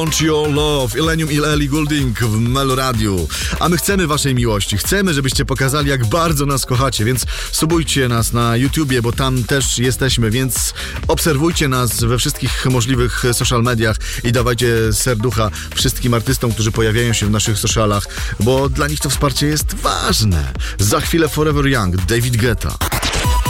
Want Your Love, Illenium i Ellie Goulding w Meloradiu. A my chcemy waszej miłości, chcemy, żebyście pokazali, jak bardzo nas kochacie, więc subujcie nas na YouTubie, bo tam też jesteśmy, więc obserwujcie nas we wszystkich możliwych social mediach i dawajcie serducha wszystkim artystom, którzy pojawiają się w naszych socialach, bo dla nich to wsparcie jest ważne. Za chwilę Forever Young, David Guetta.